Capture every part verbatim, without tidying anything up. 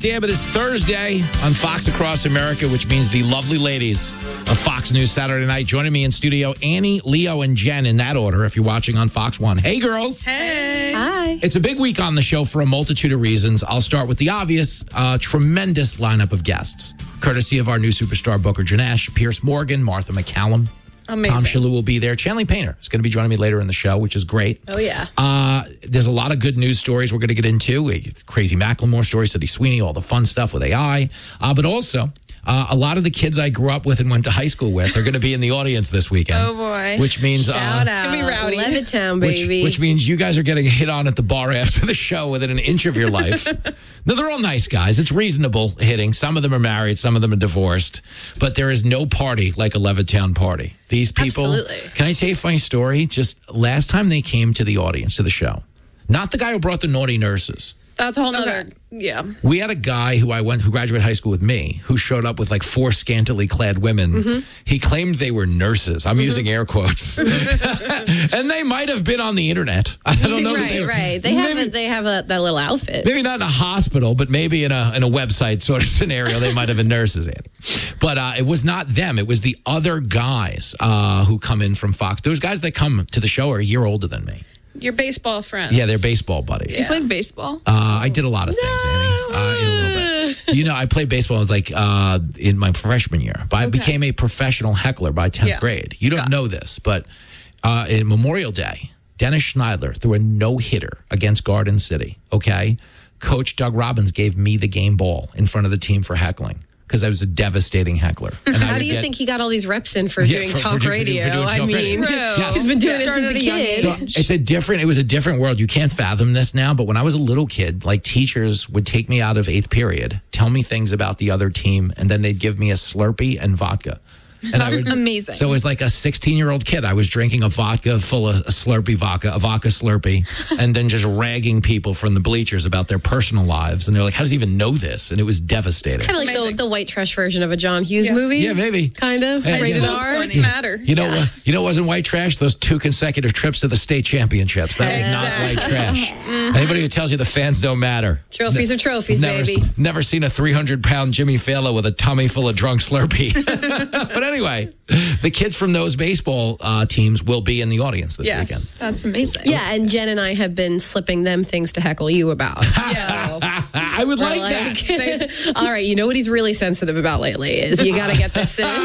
damn, it is Thursday on Fox Across America, which means the lovely ladies of Fox News Saturday Night. Joining me in studio, Annie, Leo, and Jen in that order, if you're watching on Fox One. Hey, girls. Hey. Hi. It's a big week on the show for a multitude of reasons. I'll start with the obvious, uh, tremendous lineup of guests, courtesy of our new superstar Booker Janesh, Pierce Morgan, Martha McCallum. Amazing. Tom Shalhoub will be there. Chanley Painter is going to be joining me later in the show, which is great. Oh, yeah. Uh, there's a lot of good news stories we're going to get into. It's crazy Macklemore story, Sidney Sweeney, all the fun stuff with A I. Uh, but also, uh, a lot of the kids I grew up with and went to high school with are going to be in the audience this weekend. Oh, boy. Which means... Shout uh, out. It's gonna be rowdy. Levittown, which, baby. which means you guys are getting hit on at the bar after the show within an inch of your life. No, they're all nice guys. It's reasonable hitting. Some of them are married. Some of them are divorced. But there is no party like a Levittown party. These people... Absolutely. Can I tell you a funny story? Just last time they came to the audience, to the show, not the guy who brought the naughty nurses. That's a whole nother. Okay. Yeah. We had a guy who I went, who graduated high school with me, who showed up with like four scantily clad women. Mm-hmm. He claimed they were nurses. I'm using air quotes, and they might have been on the internet. I don't know. that Right, they were- right. They have maybe, a, they have a, that little outfit. maybe not in a hospital, but maybe in a in a website sort of scenario. They might have been nurses, Andy. But uh, it was not them. It was the other guys uh, who come in from Fox. Those guys that come to the show are a year older than me. Your baseball friends. Yeah, they're baseball buddies. Yeah. Played baseball. Uh, I did a lot of things, Annie, uh, in a little bit. You know, I played baseball. I was like uh, in my freshman year, but I became a professional heckler by tenth Yeah. grade. You don't know this, but uh, in Memorial Day, Dennis Schneidler threw a no-hitter against Garden City, okay? Coach Doug Robbins gave me the game ball in front of the team for heckling because I was a devastating heckler. And I How would do you get- think he got all these reps in for Yeah, doing for- for talk doing- for radio? doing I talk mean, radio. Yes. he's been doing it Started since a at a young kid. age. So it's a different, it was a different world. You can't fathom this now, but when I was a little kid, like teachers would take me out of eighth period, tell me things about the other team, and then they'd give me a Slurpee and vodka. And I That's would, amazing. So it was like a sixteen-year-old kid. I was drinking a vodka full of a Slurpee vodka, a vodka Slurpee, and then just ragging people from the bleachers about their personal lives. And they're like, how does he even know this? And it was devastating. Kind of like the, Amazing. the white trash version of a John Hughes Yeah. movie. Yeah, maybe. Kind of. Yeah, Rated yeah. Those R. points matter. You know what? You know what wasn't white trash? Those two consecutive trips to the state championships. That was not white trash. Anybody who tells you the fans don't matter. Trophies are trophies, never, baby. Never seen a three hundred pound Jimmy Fallon with a tummy full of drunk Slurpee. But anyway, the kids from those baseball uh, teams will be in the audience this Yes. weekend. That's amazing. Yeah, and Jen and I have been slipping them things to heckle you about. I would like, that. All right, you know what he's really sensitive about lately is you got to get this in.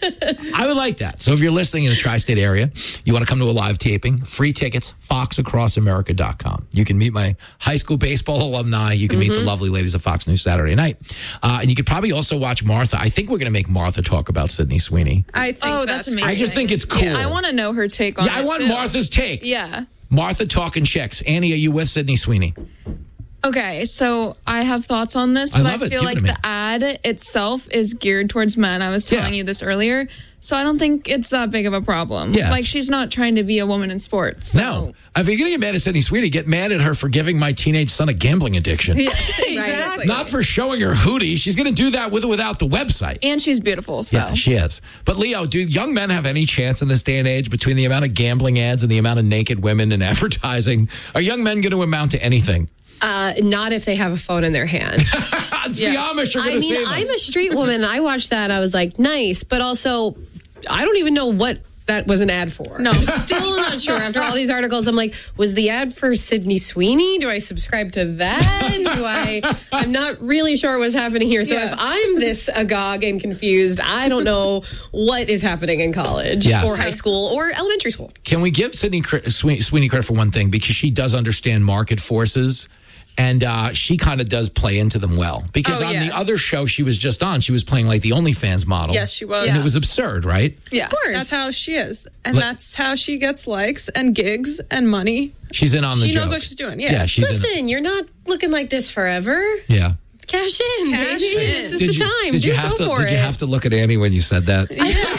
I would like that. So if you're listening in the tri-state area, you want to come to a live taping, free tickets, fox across america dot com. You can meet my high school baseball alumni. You can meet the lovely ladies of Fox News Saturday night. Uh, and you could probably also watch Martha. I think we're going to make Martha talk about Sidney Sweeney. I think Oh, that's amazing. I just think it's cool. I want to know her take on Yeah, I it, want too. Martha's take. Yeah. Martha talking chicks. Annie, are you with Sidney Sweeney? Okay, so I have thoughts on this, I but I, love it. feel Give it like to me. the ad itself is geared towards men. I was telling Yeah. you this earlier. So I don't think it's that big of a problem. Yeah, Like, it's- she's not trying to be a woman in sports. So. No. If you're going to get mad at Sidney Sweeney, get mad at her for giving my teenage son a gambling addiction. Exactly. Not for showing her hootie. She's going to do that with or without the website. And she's beautiful, so. Yeah, she is. But Leo, do young men have any chance in this day and age between the amount of gambling ads and the amount of naked women in advertising? Are young men going to amount to anything? Uh, not if they have a phone in their hand. It's Yes. the Amish are I going to mean, save I'm us. a street woman. I watched that. I was like, nice. But also, I don't even know what that was an ad for. No. I'm still not sure. After all these articles, I'm like, was the ad for Sidney Sweeney? Do I subscribe to that? Do I? I'm not really sure what's happening here. So Yeah. if I'm this agog and confused, I don't know what is happening in college Yes. or high school or elementary school. Can we give Sidney Cre- Sweeney, Sweeney credit for one thing? Because she does understand market forces. And uh, she kind of does play into them well. Because Oh, on yeah. the other show she was just on, she was playing like the OnlyFans model. Yes, she was. And Yeah. it was absurd, right? Yeah. Of course. That's how she is. And Like- that's how she gets likes and gigs and money. She's in on the She knows joke. what she's doing, yeah. Yeah, she's in. Listen, you're not looking like this forever. Yeah. Cash in, Cash baby. in. This is Did the you, time. did you Dude, have go to for did you it. have to look at Annie when you said that?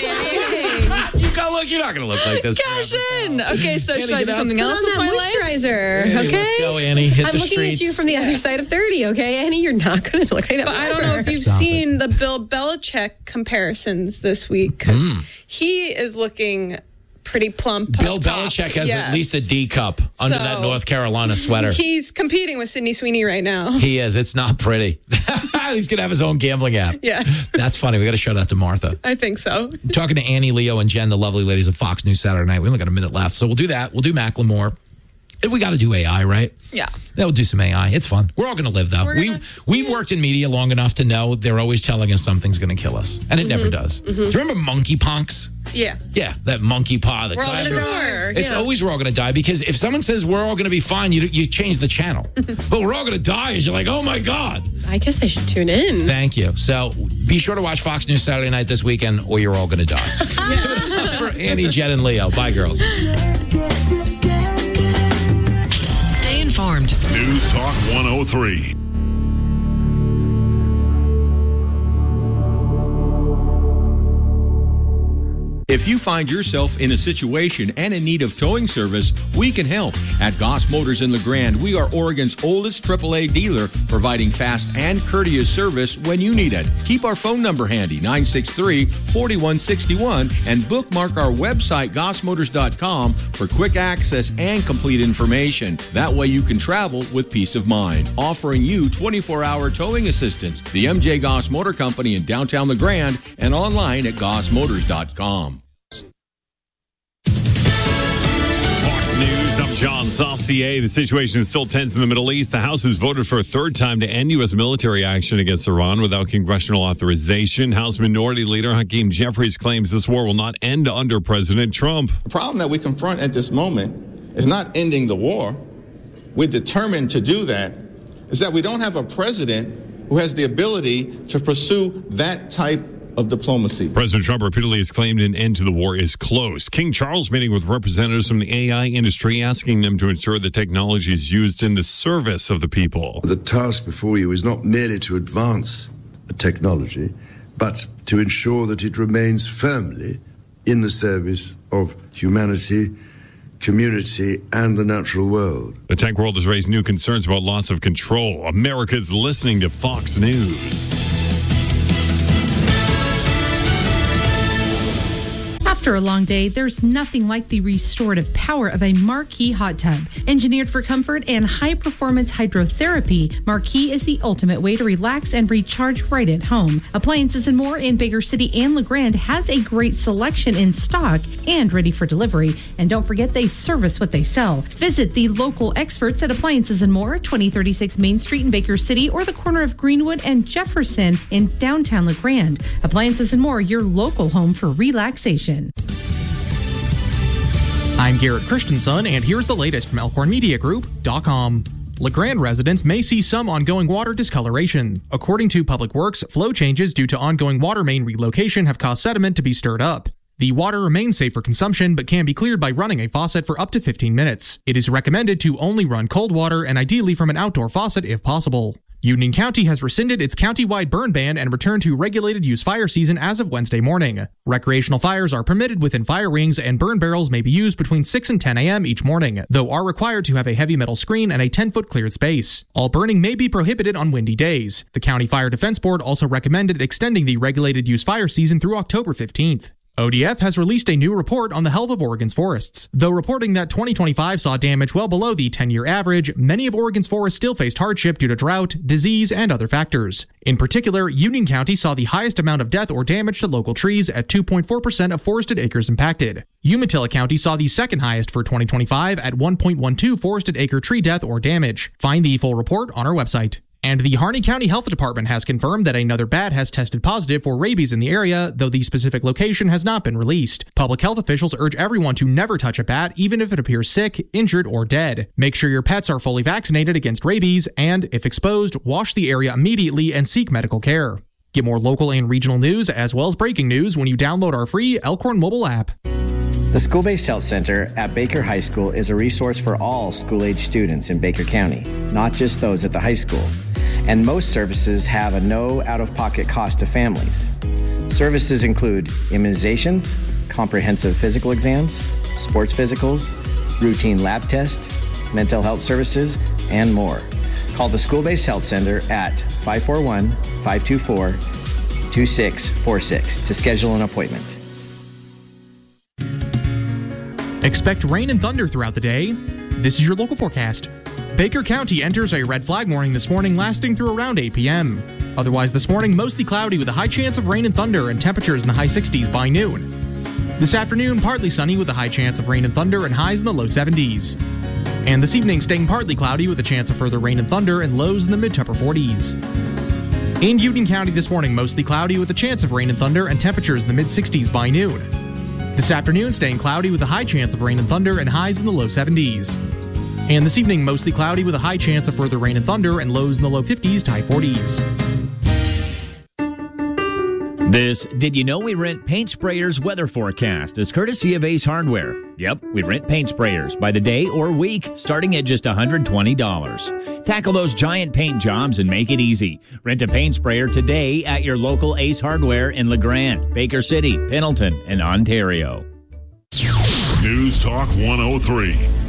Hey, You go look, you're not gonna look like this. Cash forever, in. pal. Okay, so Annie, should I get do out. something put else on with that my life? moisturizer, Annie, okay? let's go, Annie. Hit I'm the looking streets. at you from the other side of thirty, okay? Annie, you're not going to look like that. But I don't know if you've Stop seen the Bill Belichick comparisons this week because he is looking pretty plump. Bill up top. Belichick has Yes. at least a D cup under So- that North Carolina sweater. He's competing with Sidney Sweeney right now. He is. It's not pretty. He's going to have his own gambling app. Yeah. That's funny. We got to show that to Martha. I think so. I'm talking to Annie, Leo, and Jen, the lovely ladies of Fox News Saturday Night. We only got a minute left. So we'll do that. We'll do Macklemore. We got to do A I, right? Yeah. That will do some A I. It's fun. We're all going to live, though. We're We, gonna- we've worked in media long enough to know they're always telling us something's going to kill us. And it never does. Do you remember monkeypox? Yeah. Yeah, that monkey paw. That We're all gonna classic- die. It's Yeah. always we're all going to die, because if someone says we're all going to be fine, you you change the channel. But we're all going to die, is you're like, oh my God. I guess I should tune in. Thank you. So be sure to watch Fox News Saturday Night this weekend, or you're all going to die. That's it for Annie, Jen, and Leo. Bye, girls. Stay informed. News Talk one oh three. If you find yourself in a situation and in need of towing service, we can help. At Goss Motors in LeGrand, we are Oregon's oldest triple A dealer, providing fast and courteous service when you need it. Keep our phone number handy, nine six three, four one six one, and bookmark our website, goss motors dot com, for quick access and complete information. That way you can travel with peace of mind. Offering you twenty-four hour towing assistance. The M J Goss Motor Company in downtown LeGrand, and online at goss motors dot com. Fox News, I'm John Saucier. The situation is still tense in the Middle East. The House has voted for a third time to end U S military action against Iran without congressional authorization. House Minority Leader Hakeem Jeffries claims this war will not end under President Trump. The problem that we confront at this moment is not ending the war. We're determined to do that. Is that we don't have a president who has the ability to pursue that type of diplomacy. President Trump repeatedly has claimed an end to the war is close. King Charles meeting with representatives from the A I industry, asking them to ensure the technology is used in the service of the people. The task before you is not merely to advance the technology, but to ensure that it remains firmly in the service of humanity, community, and the natural world. The tech world has raised new concerns about loss of control. America's listening to Fox News. After a long day, there's nothing like the restorative power of a Marquee hot tub. Engineered for comfort and high-performance hydrotherapy, Marquee is the ultimate way to relax and recharge right at home. Appliances and More in Baker City and LeGrand has a great selection in stock and ready for delivery. And don't forget, they service what they sell. Visit the local experts at Appliances and More, twenty thirty-six Main Street in Baker City, or the corner of Greenwood and Jefferson in downtown LeGrand. Appliances and More, your local home for relaxation. I'm Garrett Christensen, and here's the latest from Elkhorn Media Group dot com. LeGrand residents may see some ongoing water discoloration. According to Public Works, flow changes due to ongoing water main relocation have caused sediment to be stirred up. The water remains safe for consumption, but can be cleared by running a faucet for up to fifteen minutes. It is recommended to only run cold water, and ideally from an outdoor faucet if possible. Union County has rescinded its county-wide burn ban and returned to regulated use fire season as of Wednesday morning. Recreational fires are permitted within fire rings, and burn barrels may be used between six and ten a.m. each morning, though are required to have a heavy metal screen and a ten-foot cleared space. All burning may be prohibited on windy days. The County Fire Defense Board also recommended extending the regulated use fire season through October fifteenth. O D F has released a new report on the health of Oregon's forests. Though reporting that twenty twenty-five saw damage well below the ten-year average, many of Oregon's forests still faced hardship due to drought, disease, and other factors. In particular, Union County saw the highest amount of death or damage to local trees at two point four percent of forested acres impacted. Umatilla County saw the second highest for twenty twenty-five at one point one two forested acre tree death or damage. Find the full report on our website. And the Harney County Health Department has confirmed that another bat has tested positive for rabies in the area, though the specific location has not been released. Public health officials urge everyone to never touch a bat, even if it appears sick, injured, or dead. Make sure your pets are fully vaccinated against rabies, and, if exposed, wash the area immediately and seek medical care. Get more local and regional news, as well as breaking news, when you download our free Elkhorn mobile app. The School-Based Health Center at Baker High School is a resource for all school-age students in Baker County, not just those at the high school. And most services have a no out-of-pocket cost to families. Services include immunizations, comprehensive physical exams, sports physicals, routine lab tests, mental health services, and more. Call the School-Based Health Center at five four one, five two four, two six four six to schedule an appointment. Expect rain and thunder throughout the day. This is your local forecast. Baker County enters a red flag warning this morning lasting through around eight p.m. Otherwise this morning, mostly cloudy with a high chance of rain and thunder and temperatures in the high sixties by noon. This afternoon, partly sunny with a high chance of rain and thunder and highs in the low seventies. And this evening, staying partly cloudy with a chance of further rain and thunder and lows in the mid to upper forties. In Union County this morning, mostly cloudy with a chance of rain and thunder and temperatures in the mid sixties by noon. This afternoon, staying cloudy with a high chance of rain and thunder and highs in the low seventies. And this evening, mostly cloudy with a high chance of further rain and thunder and lows in the low fifties to high forties. This Did You Know We Rent Paint Sprayers weather forecast is courtesy of Ace Hardware. Yep, we rent paint sprayers by the day or week, starting at just one hundred twenty dollars. Tackle those giant paint jobs and make it easy. Rent a paint sprayer today at your local Ace Hardware in LeGrand, Baker City, Pendleton, and Ontario. News Talk one oh three.